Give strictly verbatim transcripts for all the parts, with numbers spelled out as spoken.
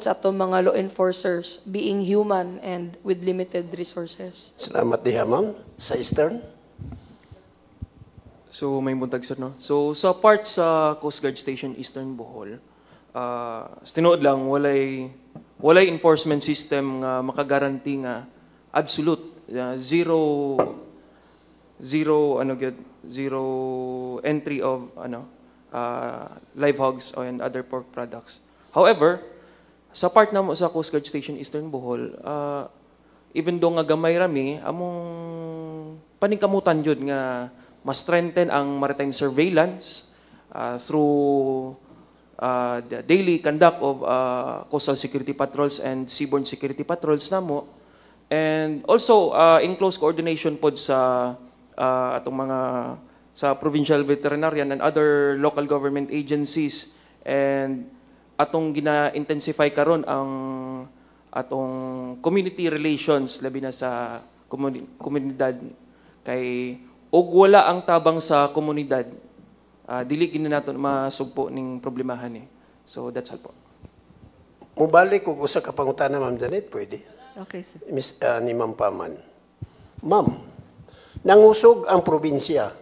sa atong mga law enforcers being human and with limited resources. Salamat diha, ma'am. Sa Eastern? So may buntag sir no. So sa part sa Coast Guard Station Eastern Bohol, uh, tinuod lang walay walay enforcement system nga makagaranti nga absolute uh, zero zero ano gyud zero entry of ano uh, live hogs and other pork products. However, sa part na mo sa Coast Guard Station Eastern Bohol, uh, even do nga gamay rami among paningkamutan jud nga mas strengthen ang maritime surveillance uh, through uh, the daily conduct of uh, coastal security patrols and seaborne security patrols namo, and also uh, in close coordination pod sa uh, atong mga sa provincial veterinarian and other local government agencies, and atong gina-intensify karon ang atong community relations labi na sa komuni- komunidad kay og wala ang tabang sa komunidad, uh, dili gini naton masugpo ning problemahan eh. So that's all po. Mubalik ko usa ka pangutana, Ma'am Janet, pwede? Okay, sir. Miss, uh, ni Ma'am Paman. Ma'am, nangusog ang probinsya.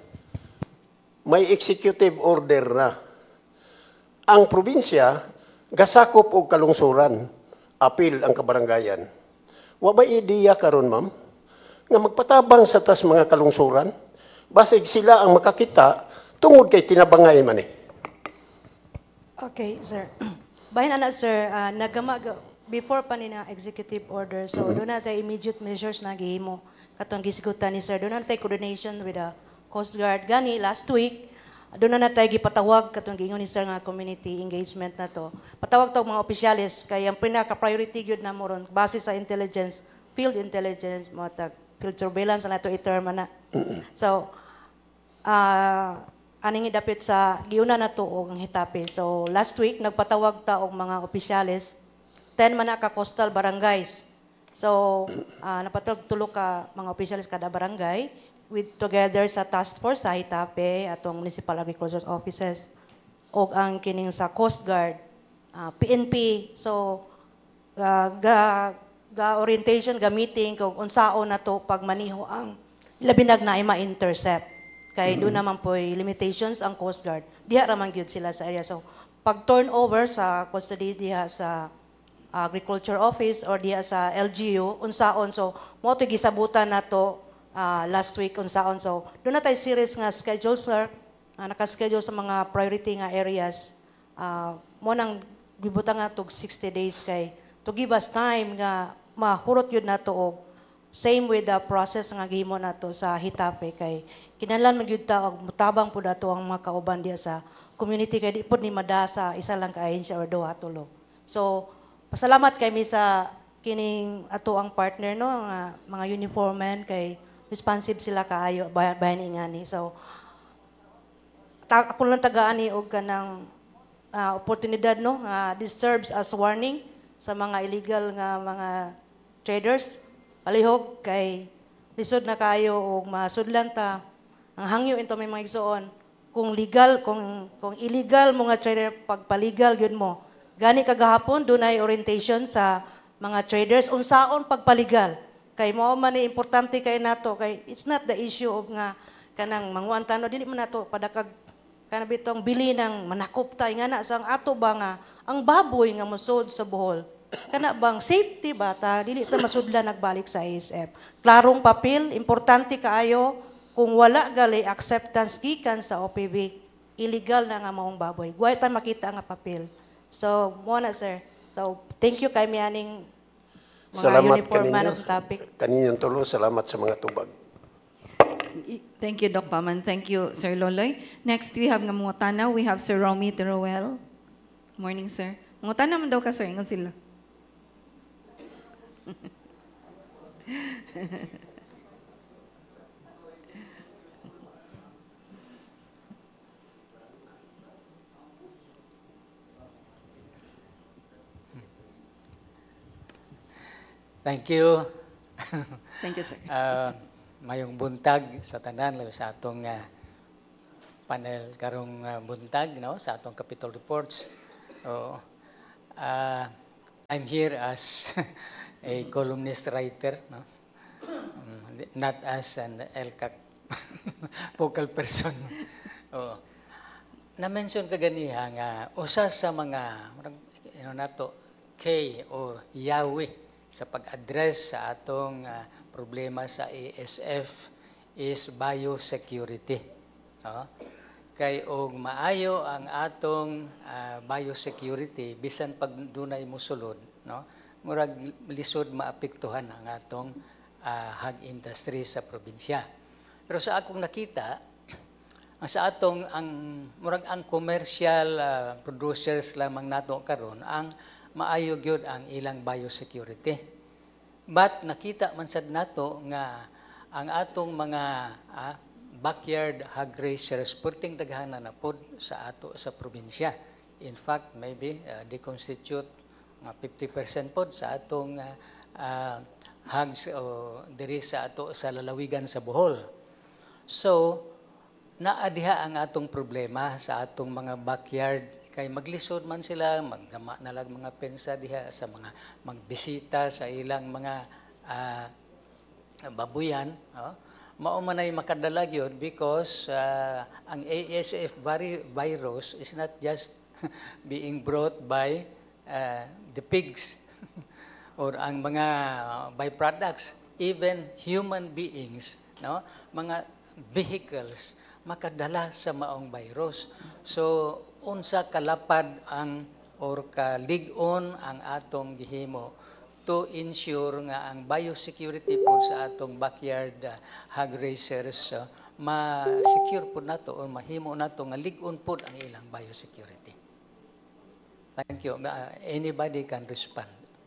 May executive order na. Ang probinsya, gasakop og kalungsuran. Apil ang kabaranggayan. Wa ba ideya karon, ma'am, nga magpatabang sa tas mga kalungsuran? Basig sila ang makakita tungod kay tinabangay man eh. Okay, sir. Bahin ana sir, uh, nagama before pa ni na executive order, so doon na tayo immediate measures na gihimo katong gisigutan ni sir. Doon na tayo coordination with the Coast Guard. Gani last week, doon na tayo gipatawag katong giingon ni sir nga community engagement na to. Patawag tawag mga opisyalis kay ang pinaka-priority gyud na mo ron base sa intelligence, field intelligence, mo tag field surveillance na to i-term na. So, uh, aning idapit sa giuna na to og hitape. So last week nagpatawag ta og mga opisyalis, ten man na ka coastal barangays. So uh, napatawag tulo ka mga opisyalis kada barangay with together sa task force sa hitape atong municipal agriculture offices og ang kining sa Coast Guard, uh, P N P. So uh, ga ga orientation ga meeting kung unsaon na to pagmaniho ang labinag na ma-intercept. Kay doon naman po limitations ang Coast Guard. Diha raman gyud sila sa area. So pag turnover sa custody diha sa agriculture office or diha sa L G U unsaon, so mo to gisabutan nato uh, last week unsaon. So doon na tay series nga schedule sir, uh, naka-schedule sa mga priority nga areas. Uh, mo nang gibutan nga tog sixty days kay to give us time nga mahurot yun nato og same with the process nga gihimo nato sa hitape kay kinahanglan magyud ta og mutabang pud ato ang mga kauban diya sa community kay di pud ni madasa isa lang ka ahensya or duha tulo. So pasalamat kay mi sa kining ato ang partner no nga mga uniformen kay responsive sila kaayo bayan ingani. So ta ako lang tagaan ni og kanang uh, oportunidad no nga this serves as warning sa mga illegal nga mga traders. Palihog kay lisod na kayo og masudlan ta ang hangyo into may mga igsoon kung legal kung kung illegal mo nga trader pagpalegal gyud mo gani kagahapon dunay orientation sa mga traders unsaon pagpalegal kay mao man ni importante kay nato kay it's not the issue of nga kanang manguan tano dili man nato padakag kana bitong bili ng manakop tay nga na sang ato ba nga ang baboy nga mosud sa Bohol kana bang safety ba ta dili ta masudlan nagbalik sa A S F. Klarong papel importante kaayo. Kung wala gali acceptance gikan sa O P B, illegal na nga maong baboy. Guway tayo makita nga papel. So, mo na sir. So, thank you kay mianing mga Salamat uniform man kaninyo. ang topic. Kaninyong tulo, salamat sa mga tubag. Thank you, Doc Paman. Thank you, Sir Loloy. Next, we have nga mga tanaw. We have Sir Romy Teruel. Morning, sir. Mga tanaw man daw ka, sir. Ingon sila. Thank you. Thank you, sir. uh, mayong buntag sa tanan labi sa atong uh, panel karong uh, buntag no sa atong Capitol reports. So, uh, I'm here as a columnist writer, no? Um, not as an L C A C focal person. Oh. Na-mention ka ganiha nga usa sa mga you know, nato K or Yahweh sa pag-address sa atong uh, problema sa A S F is biosecurity. No? Kay og maayo ang atong uh, biosecurity bisan pag dunay mosulod, no? Murag lisod maapektuhan ang atong uh, hog industry sa probinsya. Pero sa akong nakita, ang sa atong ang murag ang commercial uh, producers lamang nato karon ang maayo gyud ang ilang biosecurity. But nakita man sad nato nga ang atong mga ah, backyard hog raisers purting daghanan na pod sa ato sa probinsya. In fact, maybe uh, they constitute nga fifty percent pod sa atong uh, uh, hogs o diri sa ato sa lalawigan sa Bohol. So, naadiha ang atong problema sa atong mga backyard kay maglisod man sila, maggama na lang mga pensa diha sa mga magbisita sa ilang mga uh, babuyan, oh. Mao man ay makadala gyud because uh, ang A S F virus is not just being brought by uh, the pigs or ang mga byproducts, even human beings, no, mga vehicles makadala sa maong virus. So unsa kalapad ang or kalig-on ang atong gihimo to ensure nga ang biosecurity po sa atong backyard uh, hog raisers uh, ma-secure po nato o mahimo nato nga lig-on po ang ilang biosecurity. Thank you. Uh, anybody can respond.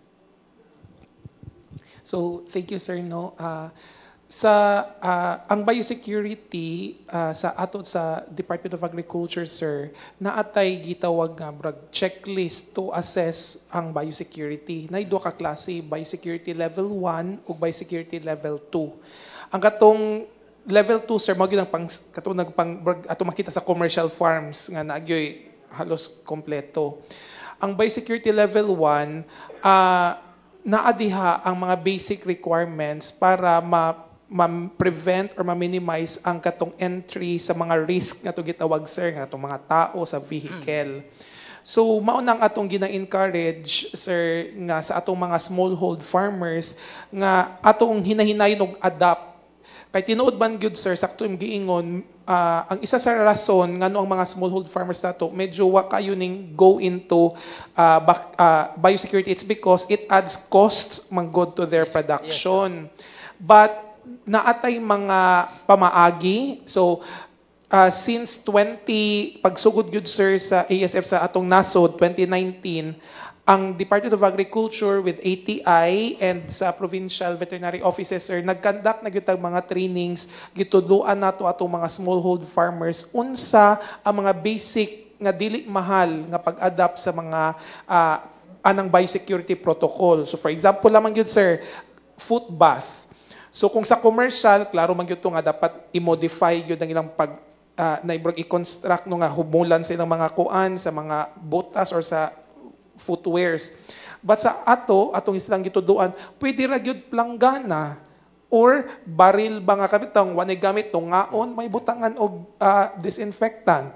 So, thank you, sir. No? Uh, sa uh, ang biosecurity uh, sa ato sa Department of Agriculture, sir, naatay gitawag nga brag checklist to assess ang biosecurity. Nay duha ka klase, biosecurity level one ug biosecurity level two. Ang katong level two, sir, mao gyud ang pang katong nagpang brag ato makita sa commercial farms nga naagyoy halos kompleto. Ang biosecurity level one, uh, naadiha ang mga basic requirements para ma ma-prevent or ma-minimize ang katong entry sa mga risk nga to gitawag, sir, nga itong mga tao sa vehicle. So, maunang atong gina-encourage, sir, nga sa atong mga smallhold farmers nga atong hinahinayon og adapt. Kay tinuod man gyud, sir, sakto im giingon, uh, ang isa sa rason ngano ang mga smallhold farmers nato medyo wa kayo ning go into uh, back, uh, biosecurity, it's because it adds cost man good to their production. But naatay mga pamaagi. So, uh, since twenty, pagsugod yun, sir, sa A S F sa atong nasod, twenty nineteen, ang Department of Agriculture with A T I and sa provincial veterinary offices, sir, nag-conduct na gyud mga trainings, gitudloan nato atong mga smallhold farmers, unsa ang mga basic nga dili mahal nga pag-adapt sa mga uh, anang biosecurity protocol. So, for example lamang yun, sir, foot bath. So kung sa commercial, klaro man gyud to nga dapat i-modify gyud ang ilang pag uh, naibag i-construct no nga humulan sa ilang mga kuan sa mga botas or sa footwears. But sa ato, atong islang gituduan, pwede ra gyud planggana or baril ba nga kabitang wanay gamit to ngaon may butangan og uh, disinfectant.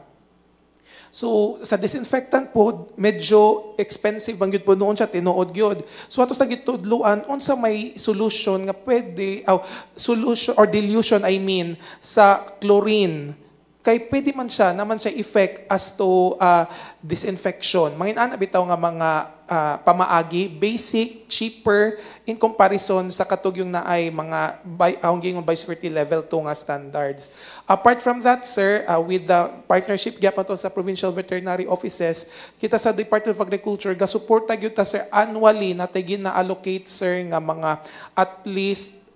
So, sa disinfectant po, medyo expensive bang yun po noon siya, tinuod yun. So, atos na gitudluan, unsa may solution nga pwede, oh, solution or dilution, I mean, sa chlorine. Kay pwede man siya, naman siya effect as to uh, disinfection. Mangin-ana bitaw nga mga uh, pamaagi, basic, cheaper, in comparison sa katugyong na ay mga by, uh, biosecurity level two nga standards. Apart from that, sir, uh, with the partnership gap ato sa provincial veterinary offices, kita sa Department of Agriculture, gasuporta gyud ta, sir, annually natay gina-allocate, sir, nga mga at least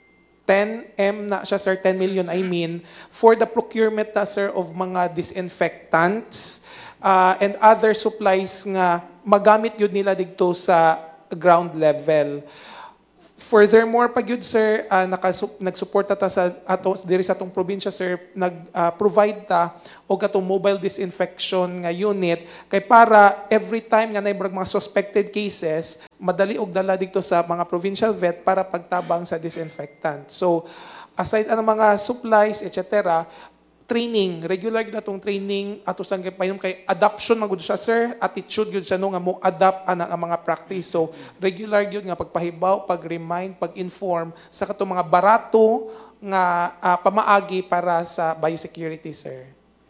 ten M na siya, sir, ten million I mean, for the procurement na, sir, of mga disinfectants uh, and other supplies nga magamit yun nila dito sa ground level. Furthermore, pag yun, sir, uh, nakasup, nagsuporta ta sa ato diri sa atong probinsya, sir, nag-provide ta o katong mobile disinfection nga unit kay para every time nga naibag mga suspected cases, madali og dala dito sa mga provincial vet para pagtabang sa disinfectant. So, aside ang mga supplies, et cetera, training, regular gyud atong training ato sang payom kay adoption man gud siya, sir, attitude gyud siya no nga mo adapt ana ang mga practice. So regular gyud nga pagpahibaw, pag-remind, pag-inform sa katong mga barato nga uh, pamaagi para sa biosecurity, sir.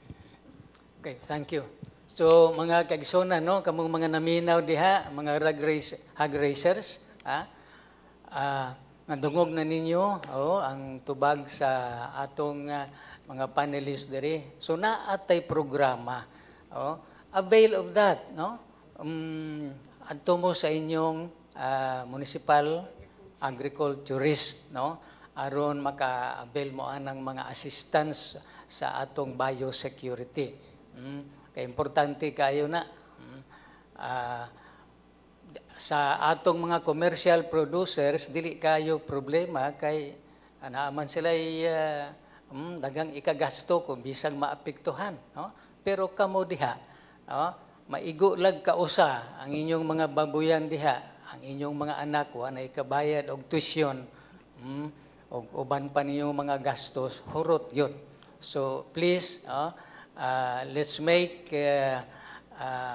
Okay, thank you. So mga kaigsona, no, kamong mga naminaw diha, mga rag race, hog racers, ha? Ah, nadungog na ninyo oh, ang tubag sa atong uh, mga panelists diri. So naatay programa. Oh, avail of that, no? Um, adto mo sa inyong uh, municipal agriculturist, no? Aron maka-avail mo anang mga assistance sa atong biosecurity. Mm, kay importante kayo na. Mm, uh, sa atong mga commercial producers dili kayo problema kay anaaman sila uh, Mm, dagang ikagasto kung bisang maapektuhan, no? Pero kamo diha, no? Maigo lag kausa ang inyong mga babuyan diha, ang inyong mga anak wa na ikabayad og tuition, mm, og uban pa ninyong mga gastos, hurot yun. So please, no? uh, let's make uh, uh,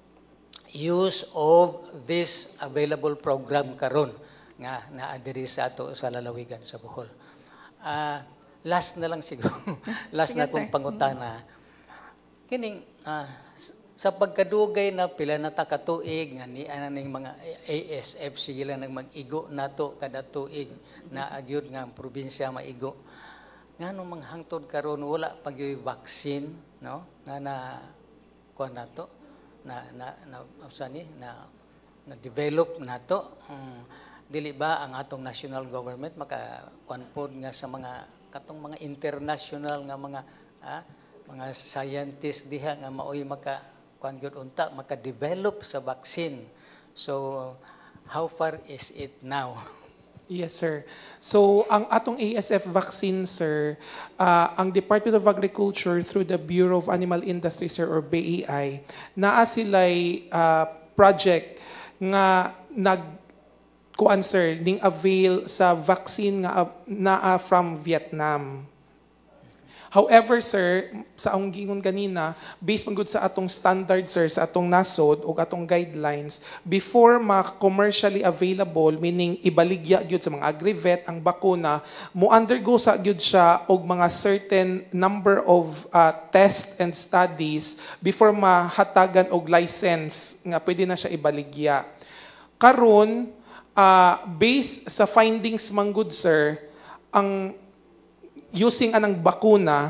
use of this available program karon nga naa diri sa ato sa lalawigan sa Bohol. Ah uh, Last na lang siguro. Last Sige, na kong sir. pangutana. Kining, uh, sa pagkadugay na pila na takatuig, nga ni ananing mga A S F, sila nang mag-igo nato kada tuig na agyod nga ang probinsya maigo. Nga nung manghangtod karon wala pag yung vaccine, no? Nga na, kuha nato, na, na, na, ni, na, na develop nato. Um, dili ba ang atong national government maka-kuanpod nga sa mga katong mga international nga mga ah, mga scientists diha nga maoy maka kuan gyud unta maka-develop sa vaccine. So how far is it now? Yes, sir. So, ang atong A S F vaccine, sir, uh, ang Department of Agriculture through the Bureau of Animal Industry, sir, or B A I, naa sila'y uh, project nga nag kuan sir, ning avail sa vaccine nga naa from Vietnam. However, sir, sa akong gingon kanina, based man gud sa atong standard, sir, sa atong nasod o atong guidelines, before ma-commercially available, meaning ibaligya gyud sa mga agri-vet ang bakuna, mo undergo sa gyud siya og mga certain number of uh, tests and studies before mahatagan og license nga pwede na siya ibaligya. Karon, Uh, based sa findings man good, sir, ang using anang bakuna,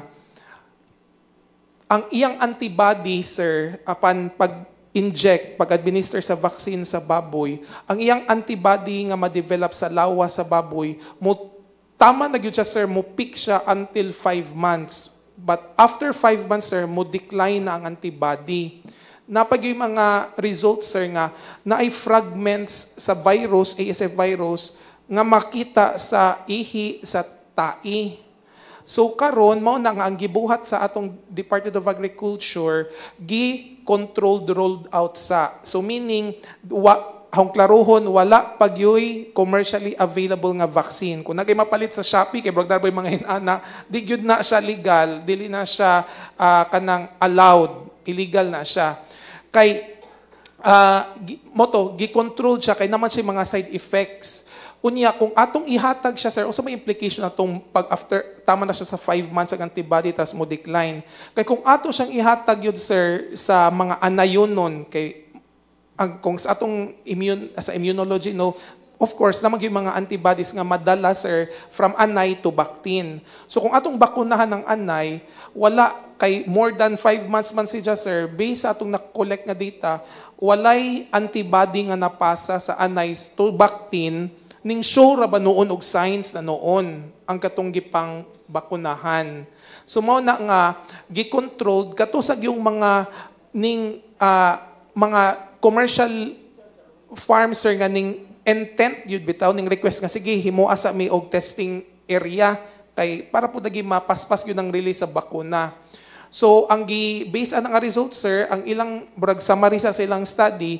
ang iyang antibody, sir, apan pag-inject, pag-administer sa vaccine sa baboy, ang iyang antibody nga ma-develop sa lawa sa baboy, mo, tama na gyud siya, sir, mo peak siya until five months. But after five months, sir, mo decline na ang antibody. Napag yung mga results, sir, nga na ay fragments sa virus, A S F virus, nga makita sa ihi sa tai. So karon mao na nga ang gibuhat sa atong Department of Agriculture, gi-controlled rolled out sa. So meaning, wa, hong klarohon, wala pagyoy commercially available nga vaccine. Kung nagay mapalit sa Shopee, kay Brogdar Boy mga hinana, di gyud na siya legal, dili na siya uh, kanang allowed, illegal na siya. Kay uh, moto gi-control siya kay naman siya mga side effects. Unya kung atong ihatag siya, sir, unsa may implication atong pag after tama na siya sa five months ang antibody tas mo decline. Kay kung ato siyang ihatag yun, sir, sa mga anayonon kay ang kung sa atong immune sa immunology, no, of course naman yung mga antibodies nga madala, sir, from anay to bactin. So kung atong bakunahan ng anay, wala kay more than five months man siya, sir, based sa atong na-collect nga data, walay antibody nga napasa sa anay to bactin, ning sure ba noon og signs na noon ang katong gipang bakunahan. So mao na nga gi-controlled kato sa yung mga ning uh, mga commercial farm sir nga ning intent yun bitaw ning request nga sige himo asa mi og testing area kay para po naging mapaspas yun ang release sa bakuna. So ang gi based on ang results sir, ang ilang burag summary sa ilang study,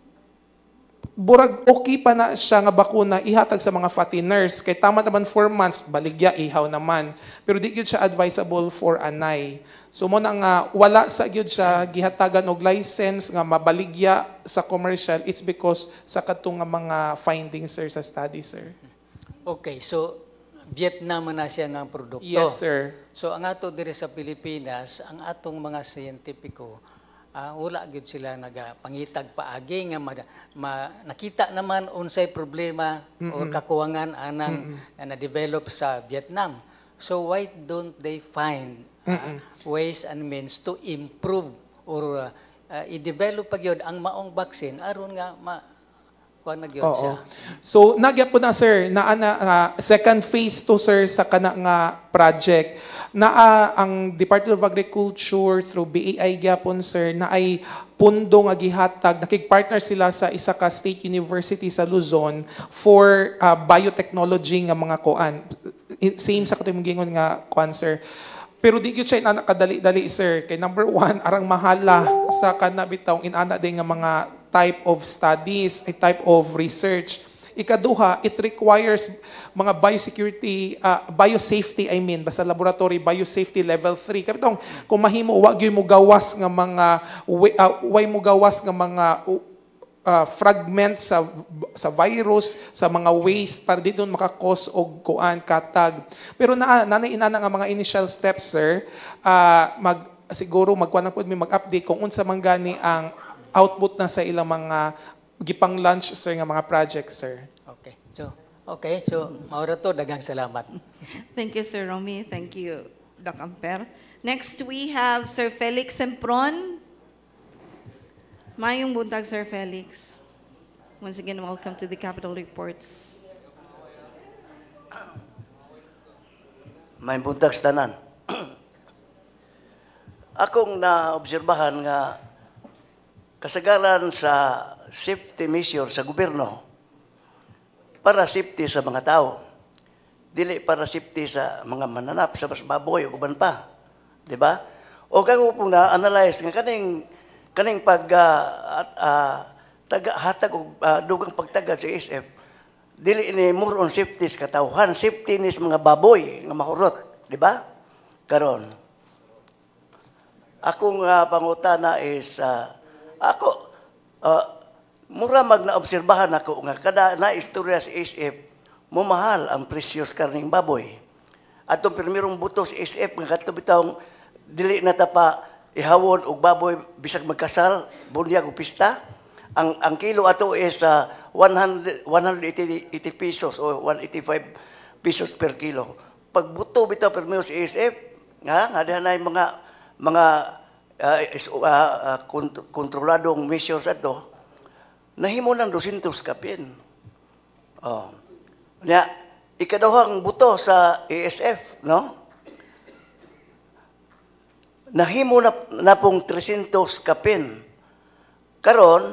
burag okay pa na siya nga bakuna ihatag sa mga fatteners kay tama naman four months baligya ihaw naman, pero di gyud siya advisable for anay. So mo na nga wala sa gyud siya gihatagan og license nga mabaligya sa commercial, it's because sa kadtong nga mga findings sir sa study sir. Okay, so Vietnam na siya nga produkto. Yes sir. So ang ato diri sa Pilipinas, ang atong mga siyentipiko, uh, wala gyud sila nagapangitag paagi nga ma, ma, nakita naman unsay problema o kakuwangan anang uh, na-develop sa Vietnam. So why don't they find uh, ways and means to improve or uh, uh, i-develop pa gyud ang maong vaccine aron nga ma kuan na gyud siya. So nagya po na sir na ana uh, second phase to sir sa kana nga project na uh, ang Department of Agriculture through B A I gyapon sir na ay pundo nga gihatag, nakig-partner sila sa isa ka state university sa Luzon for uh, biotechnology nga mga kuan. Same sa katong gingon nga kuan sir. Pero di gyud siya inana kadali-dali sir kay number one arang mahala sa kana bitawng inana din nga mga type of studies, a type of research. Ikaduha, it requires mga biosecurity, uh, biosafety, I mean, basta laboratory, biosafety level three. Kapitong, kung mahimo, wag yun mo gawas nga mga, uh, way mo gawas nga mga uh, fragments sa sa virus, sa mga waste, para di doon makakos og kuan, katag. Pero na, nanay inana nga mga initial steps, sir, uh, mag, siguro magkuan po mi mag-update kung unsa man gani ang output na sa ilang mga gipang lunch sir nga mga projects sir. Okay. So, okay. So, maura to daghang salamat. Thank you, Sir Romy. Thank you, Doc Amper. Next, we have Sir Felix Sempron. Mayong buntag, Sir Felix. Once again, welcome to the Capital Reports. May buntag sa tanan. Akong naobserbahan nga kasagaran sa safety measure sa gobyerno para safety sa mga tao. Dili para safety sa mga mananap, sa baboy o uban pa. Di ba? O kung po na-analyze nga kaning kaning pag uh, uh, taga, hatag o uh, dugang pagtagad sa S F, dili ni more on safety sa katawhan, safety ni sa mga baboy nga mahurot. Di ba? Karon. Akong uh, pangutana is uh, ako, uh, mura mag naobserbahan ako nga kada na istorya sa S F, mumahal ang precious karning baboy. At itong primerong buto sa S F, nga katubitang dili na tapa ihawon og baboy bisag magkasal, bunyag o pista. Ang ang kilo ato is uh, one hundred, one hundred eighty pesos o one hundred eighty-five pesos per kilo. Pag buto bitaw primero sa S F, nga nga dihanay mga mga uh, is, uh, uh, kont- kontroladong measures ato, nahimo ng two hundred kapin. Oh. Nya, ikaduhang buto sa A S F, no? Nahimo na, na pong three hundred kapin. Karon,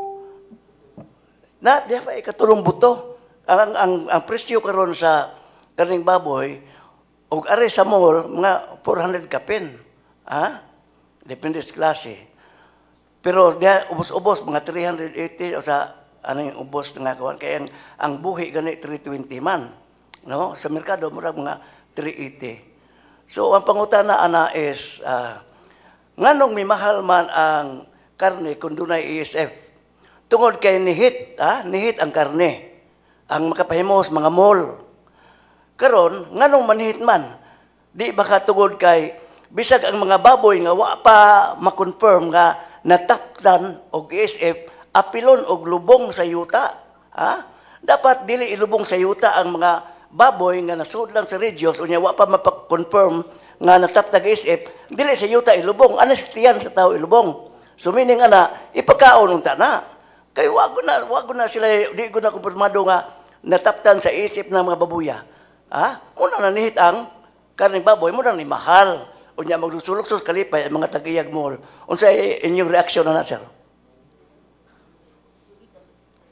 na, di ba ikatulong buto? Ang, ang, ang presyo karon sa kaning baboy, o are sa mall, mga four hundred kapin. Ha? Depende sa klase. Pero dia ubos-ubos mga three hundred eighty o sa ano yung ubos nga kawan kaya ang, ang buhi gani three twenty man, no? Sa merkado mura mga three eighty. So ang pangutana ana is uh, nganong may mahal man ang karne kung dunay E S F? Tungod kay nihit, ha? Nihit ang karne. Ang makapahimos mga mall. Karon nganong manihit man? Di baka tungod kay bisag ang mga baboy nga wa pa ma-confirm nga nataptan og E S F apilon og lubong sa yuta. Ha? Dapat dili ilubong sa yuta ang mga baboy nga nasud lang sa radios unya wa pa ma-confirm nga nataptag E S F, dili sa yuta ilubong, anestiyan sa tao ilubong. So meaning ana ipakaon ng tana. Kay wag na wag na sila di ko na kumpirmado nga nataptan sa E S F ng mga babuya. Ha? Una na nihit ang karning baboy mo nang ni mahal. Unya maglusulok-sus kalipay ang mga tagayag mall. Unsa inyong reaksyon na, sir?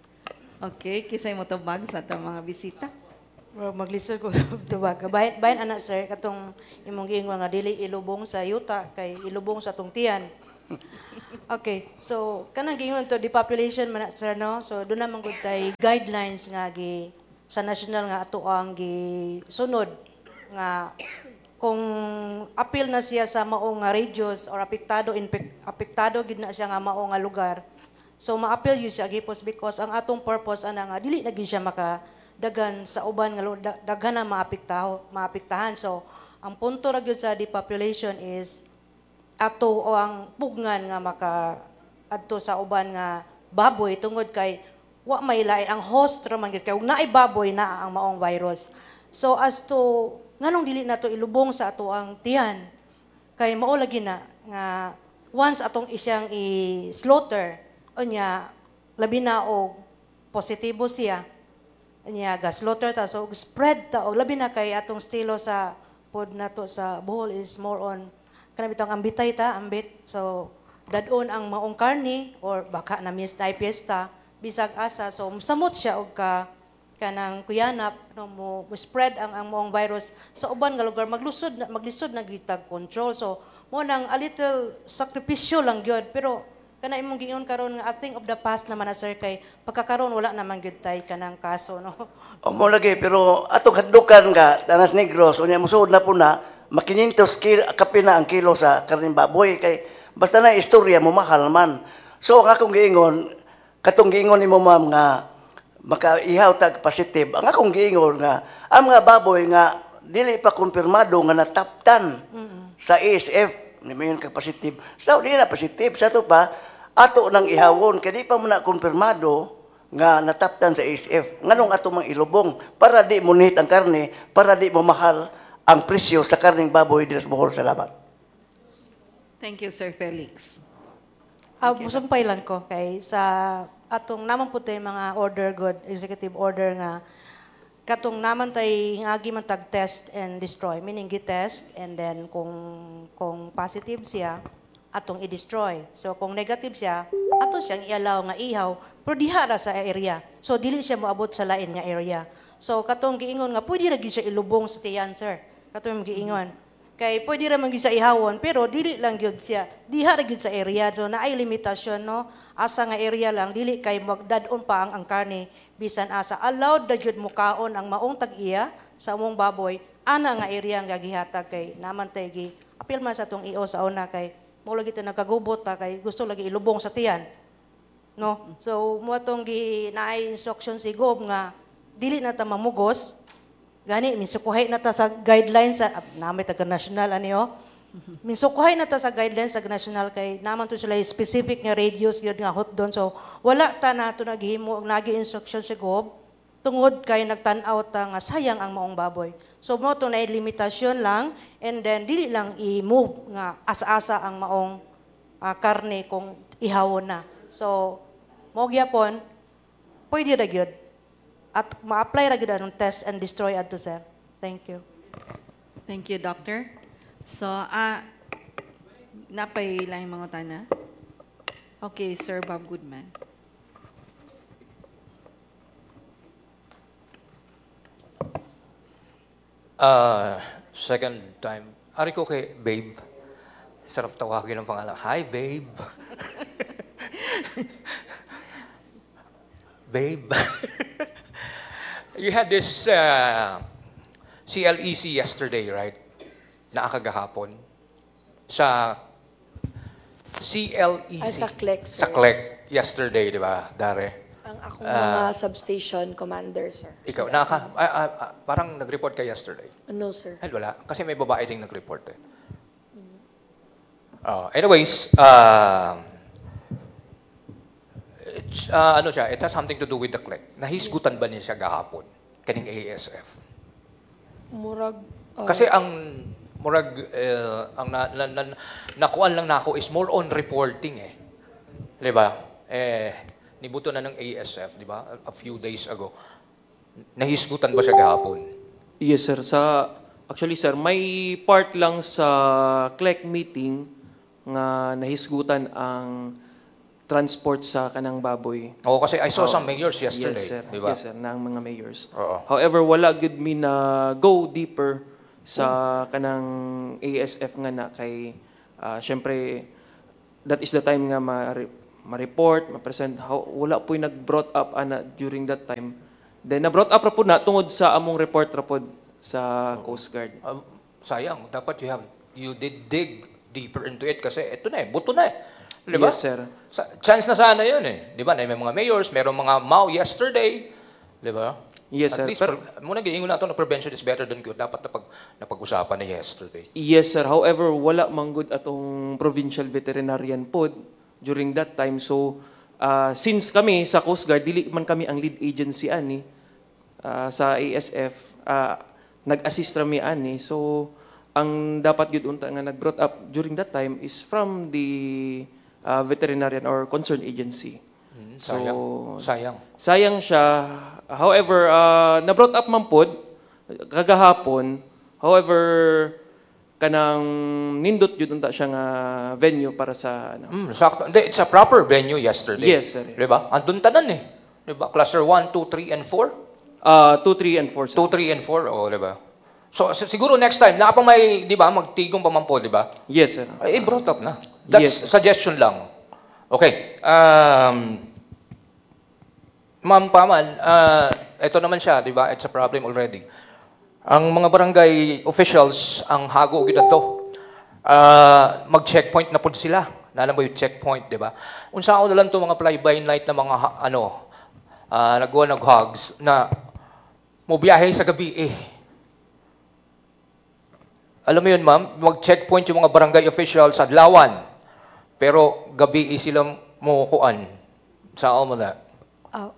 Okay, kisay mo tubag sa atong mga bisita. Bro, maglisod ko sa tubag. Bayan, bayan anak sir, katong imong giingwa nga dili ilubong sa yuta kay ilubong sa tong tiyan. Okay, so kanang giingon to depopulation man sir no. So doon naman gud tay guidelines nga gi sa national nga ato ang gi sunod nga kung apil na siya sa maong nga radius or apektado infect, apektado gid na siya nga maong nga lugar. So ma-appeal yun siya gipos because ang atong purpose ana nga dili na gyud siya maka dagan sa uban nga lu- da- daghan na maapektaho maapektahan. So ang punto ra gyud sa depopulation is ato o ang pugnan nga maka adto sa uban nga baboy tungod kay wa may lain ang host ra man gyud kay ug naay baboy na ang maong virus. So as to nganong dili nato ilubong sa ato ang tiyan kay mao lagi na nga once atong isyang i-slaughter unya labi na og positibo siya unya ga-slaughter ta so spread ta og labi na kay atong estilo sa pod nato sa Bohol is more on kana bitang ambitay ta ambit so dadon ang maong karne or baka na mis na piyesta bisag asa so samot siya og ka kanang kuyanap no mo, mo spread ang ang maong virus sa uban nga lugar maglusod na maglisod na gitag control so mo nang a little sakripisyo lang gyud pero kana imong giingon karon nga a thing of the past naman na sir kay pagkakaron wala naman gyud tay kanang kaso no. O mo lagi, pero atong hadlukan nga, Tanas Negros, unya musuod na po na, makinintos kilo, kape na ang kilo sa karning baboy, kay basta na istorya mo mahal man. So, ang akong giingon, katong giingon ni mo ma'am nga, makaihaw tag positive, ang akong giingon nga, ang mga baboy nga, dili pa kumpirmado nga nataptan sa A S F, ni mayon kag positive. So, di na positive, sa to pa, ato nang ihawon, kaya di pa mo na kumpirmado, nga nataptan sa A S F. Nganong ato mang ilubong para di munit ang karne, para di mo mahal ang presyo sa karning baboy dito sa Bohol. Salamat. Thank you, Sir Felix. Ah, musumpay lang ko kay sa atong naman po tayo mga order good executive order nga katong naman tay ngagi man tag test and destroy meaning gi-test and then kung kung positive siya atong i-destroy. So kung negative siya ato siyang i-allow nga ihaw pero diha ra sa area. So dili siya moabot sa lain nga area. So katong giingon nga pwede ra gyud siya ilubong sa tiyan sir. Katong giingon kay pwede ra man gyud siya ihawon pero dili lang gyud siya diha ra gyud sa area. So naay limitasyon no asa nga area lang dili kay magdadon pa ang, ang karne bisan asa allowed da gyud mukaon ang maong tag-iya sa among baboy ana nga area nga gihatag kay naman tay gi apil man sa tong I O sa una kay mo lagi ta nagkagubot ta kay gusto lagi ilubong sa tiyan. No? So, mo atong gi naay instruction si Gob nga dili na ta mamugos. Gani misukuhay na ta sa guidelines sa namay taga national ani oh. Misukuhay na ta sa guidelines sa national kay naman to sila specific nga radius gyud nga hot doon. So, wala ta nato naghimo og nagi instruction si Gob tungod kay nagtan-aw ta nga sayang ang maong baboy. So, mo to na limitasyon lang and then dili lang i-move nga asa-asa ang maong uh, karne kung ihawon na. So, mo gyapon pwede ra gyud at ma-apply ra gyud ang test and destroy adto sir. Thank you. Thank you, Doctor. So, ah, napay lang mga tana. Okay, Sir Bob Goodman. Uh, second time. Ari ko kay Babe. Sarap tawagin ng pangalan. Hi, Babe. Babe. You had this uh, C L E C yesterday, right? Naakagahapon. Sa C L E C. Ay, sa C L E C, sir. Sa C L E C yesterday, di ba, Dare? Ang akong mga substation commander, sir. Ikaw, naka, ah, ah, ah, parang nag-report ka yesterday. No, sir. Ay, wala. Kasi may babae ding nag-report eh. Uh, anyways, uh, it's, uh, ano siya, it has something to do with the C L E C. Nahisgutan ba niya siya gahapon? Kaning A S F? Murag, uh, Kasi ang murag, uh, ang na, na, na, nakuan lang na ako is more on reporting eh. Di ba? Eh, nibuto na ng A S F, di ba? A few days ago. Nahisgutan ba siya gahapon? Yes, sir. Sa, actually, sir, may part lang sa C L E C meeting nga nahisgutan ang transport sa kanang baboy. Oo, kasi I saw Oh, some mayors yesterday. Yes, sir. Di ba? Yes, sir. Ng mga mayors. Oo. However, wala good me na go deeper sa kanang A S F nga na kay ah, syempre that is the time nga ma ma-report, ma-present. How, wala po yung nag-brought up ana during that time. Then na-brought up ra po na tungod sa among report ra po sa Coast Guard. Um, sayang, dapat you have, you did dig deeper into it kasi ito na eh, buto na eh. Di ba? Yes, sir. Sa, chance na sana yun eh. Di ba? Na may mga mayors, merong mga M A U yesterday. Di ba? Yes, At sir. least, Pero- pre- muna giingon nato na prevention is better than cure. Dapat napag, napag-usapan na yesterday. Yes, sir. However, wala manggod atong provincial veterinarian pod during that time. So, uh, since kami sa Coast Guard, dili man kami ang lead agency ani uh, sa A S F, uh, nag-assist rami ani. So, ang dapat gyud unta nga nag-brought up during that time is from the uh, veterinarian or concerned agency. Sayang. Sayang. Sayang siya. However, uh, na-brought up man pod kagahapon. However, kanang nindot jud unta siya nga venue para sa ano. Mm, sakto. Hindi, it's a proper venue yesterday. Yes, sir. Di ba? Andun tanan eh. Di ba? Cluster one, two, three, and four? Uh, two, three, and four. sir. two, three, and four. O, di ba? So, s- siguro next time, na pa may, di ba, magtigong pa man po, di ba? Yes, sir. Ay, brought up na. That's Yes, sir. suggestion lang. Okay. Um, Ma'am Paman, uh, ito naman siya, di ba? It's a problem already. Ang mga barangay officials, ang hago gid to. Uh, mag-checkpoint na po sila. Naalam mo yung checkpoint, di ba? Unsa ako na lang to mga fly-by-night na mga, ha- ano, uh, nagwa nag-hogs na mubiyahe sa gabi eh. Alam mo yun, ma'am, mag-checkpoint yung mga barangay officials sa Adlawan. Pero gabi eh sila mukuan sa Almana. Ah,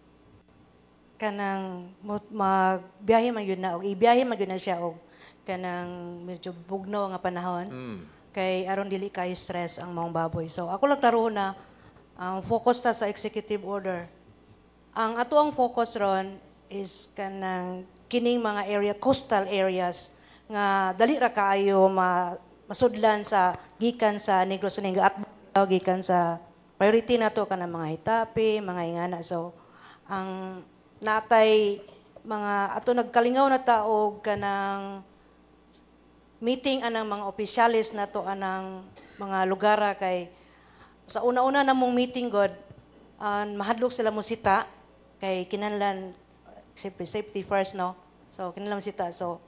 kanang mo- magbiyahe man yun na og ibiyahe man yun na siya og kanang medyo bugno nga panahon. Kay aron dili kay stress ang mga baboy. So ako lang klaro na ang focus ta sa executive order. Ang ato ang focus ron is kanang kining mga area coastal areas nga dali ra kaayo ma, masudlan sa gikan sa Negros Occidental at gikan sa priority nato kanang mga hitapi, mga ingana. So ang natay mga ato nagkalingaw na taog kanang meeting anang mga opisyalis nato anang mga lugara kay sa una-una namong meeting god uh, mahadlok sila mo sita kay kinahanglan siyempre safety first no, so kinahanglan mo sita. So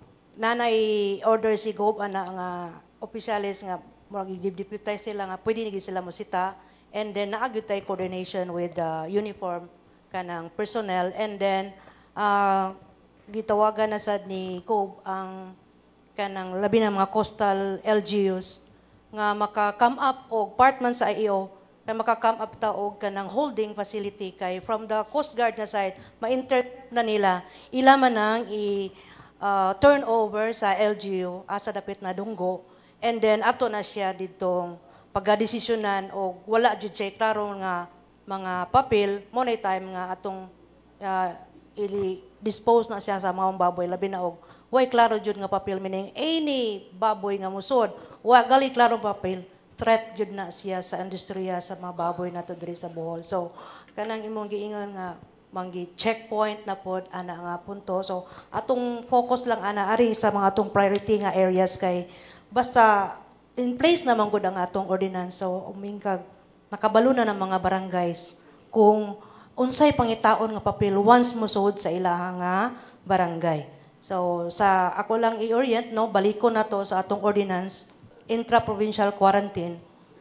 nanay order si Gob ana nga opisyalis nga murag i-deputize sila nga pwede nigi sila mo sita, and then naagyo tay coordination with the uniform kanang personnel, and then uh, gitawagan na sad ni Gob ang kanang labi na mga coastal L G Us nga maka-come up og part man sa I E O kay maka-come up ta og kanang holding facility kay from the Coast Guard na side ma-inter na nila ila man nang i uh, turn over sa L G U asa dapit na dunggo, and then ato na siya ditong pagdesisyonan og wala jud siya klaro nga mga papel mo na time nga atong uh, ili-dispose na siya sa mga baboy labi na og way klaro jud nga papel meaning any baboy nga musod wa gali klaro papel threat jud na siya sa industriya sa mga baboy nato diri sa Bohol. So kanang imong giingon nga manggi checkpoint na pod ana nga punto. So atong focus lang ana ari sa mga atong priority nga areas kay basta in place na man gud ang atong ordinance. So umingkag nakabalo na ng mga barangays kung unsay pangitaon nga papel once musud sa ilaha nga barangay. So sa ako lang i-orient no, baliko na to sa atong ordinance intra-provincial quarantine,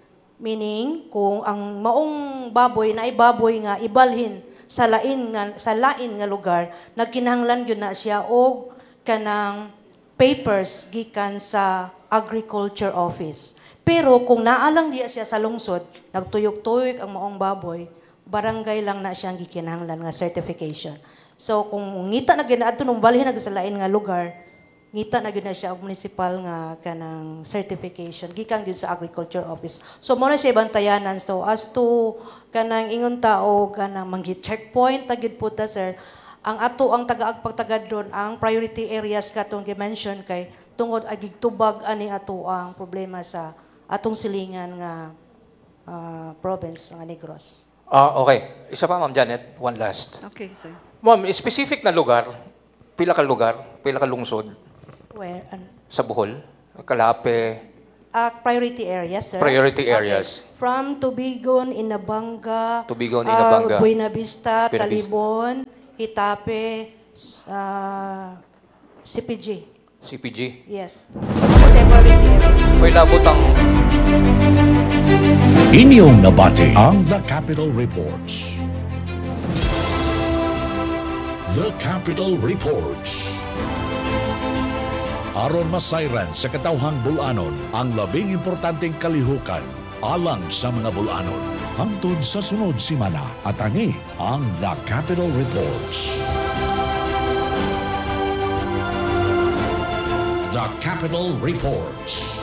meaning kung ang maong baboy na ibaboy nga ibalhin sa lain nga sa lain nga lugar nagkinahanglan gyud na siya og kanang papers gikan sa agriculture office. Pero kung naalang diya siya sa lungsod nagtuyok-tuyok ang maong baboy, barangay lang na siyang gikinahanglan nga certification. So kung ngita na ginaadto nung balhin na sa lain nga lugar, ngita na gyud na siya og municipal nga kanang certification gikan gyud sa agriculture office. So mo na siya bantayanan. So as to kanang ingon tao kanang manggi checkpoint ta gyud puta sir, ang ato ang taga-agpagtagad doon ang priority areas katong gi-mention kay tungod agig tubag ani ato ang problema sa atong silingan nga ah, province nga Negros. Ah, okay. Isa pa, Ma'am Janet. One last. Okay, sir. Ma'am, specific na lugar, pila ka lugar, pila ka lungsod Where an sa Bohol, Kalape, ah, priority areas, sir. Priority areas. Okay. From Tubigon, Inabanga, Tubigon, ah, Inabanga, Buena Vista, Buena Vista. Talibon, Hitape, s- ah, C P G. C P G. Yes. Kasi priority areas. May labot ang Inyong nabati ang The Capital Reports. The Capital Reports. Aron masayran sa katawhang bulanon ang labing importanteng kalihukan alang sa mga bulanon. Hangtod sa sunod simana at angi ang The Capital Reports. The Capital Reports.